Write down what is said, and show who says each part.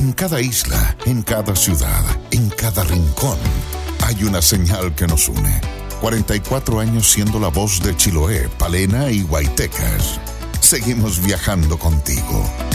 Speaker 1: En cada isla, en cada ciudad, en cada rincón, hay una señal que nos une. 44 años siendo la voz de Chiloé, Palena y Huaytecas. Seguimos viajando contigo.